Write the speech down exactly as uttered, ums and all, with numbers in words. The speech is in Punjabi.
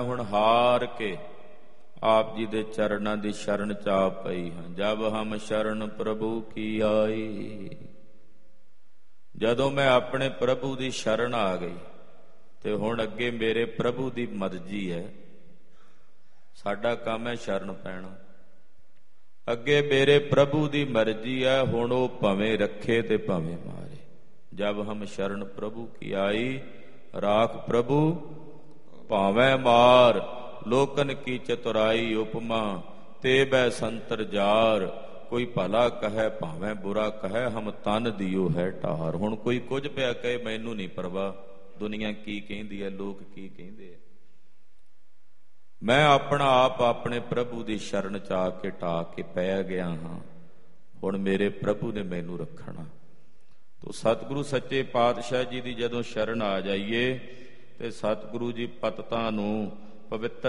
ਹੁਣ ਹਾਰ ਕੇ ਆਪ ਜੀ ਦੇ ਚਰਨਾਂ ਦੀ ਸ਼ਰਨ ਚ ਆ ਪਈ ਹਾਂ। ਜਬ ਹਮ ਸ਼ਰਨ ਪ੍ਰਭੂ ਕੀ ਆਈ, ਜਦੋਂ ਮੈਂ ਆਪਣੇ ਪ੍ਰਭੂ ਦੀ ਸ਼ਰਨ ਆ ਗਈ ਤੇ ਹੁਣ ਅੱਗੇ ਮੇਰੇ ਪ੍ਰਭੂ ਦੀ ਮਰਜ਼ੀ ਹੈ। ਸਾਡਾ ਕੰਮ ਹੈ ਸ਼ਰਨ ਪੈਣਾ। ਅੱਗੇ ਮੇਰੇ ਪ੍ਰਭੂ ਦੀ ਮਰਜ਼ੀ ਹੈ, ਹੁਣ ਉਹ ਭਾਵੇਂ ਰੱਖੇ ਤੇ ਭਾਵੇਂ ਮਾਰੇ। ਜਬ ਹਮ ਸ਼ਰਨ ਪ੍ਰਭੂ ਕੀ ਆਈ, ਰਾਖ ਪ੍ਰਭੂ ਭਾਵੇਂ ਮਾਰ। ਲੋਕਨ ਕੀ ਚਤੁਰਾਈ ਉਪਮਾ, ਤੇ ਬੈ ਸੰਤਰ ਜਾਰ। ਕੋਈ ਭਲਾ ਕਹੈ ਭਾਵੇਂ ਬੁਰਾ ਕਹੈ, ਹਮ ਤਨ ਦਿਓ ਹੈ ਢਾਰ। ਹੁਣ ਕੋਈ ਕੁਝ ਪਿਆ ਕਹੇ, ਮੈਨੂੰ ਨਹੀਂ ਪਰਵਾਹ ਦੁਨੀਆ ਕੀ ਕਹਿੰਦੀ ਹੈ, ਲੋਕ ਕੀ ਕਹਿੰਦੇ ਆ। ਮੈਂ ਆਪਣਾ ਆਪ ਆਪਣੇ ਪ੍ਰਭੂ ਦੀ ਸ਼ਰਨ ਚ ਆ ਕੇ ਢਾ ਕੇ ਪੈ ਗਿਆ ਹਾਂ। ਹੁਣ ਮੇਰੇ ਪ੍ਰਭੂ ਨੇ ਮੈਨੂੰ ਰੱਖਣਾ। ਤੋ ਸਤਿਗੁਰੂ ਸੱਚੇ ਪਾਤਸ਼ਾਹ ਜੀ ਦੀ ਜਦੋਂ ਸ਼ਰਨ ਆ ਜਾਈਏ ਤੇ ਸਤਿਗੁਰੂ ਜੀ ਪਤਤਾਂ ਨੂੰ ਪਵਿੱਤਰ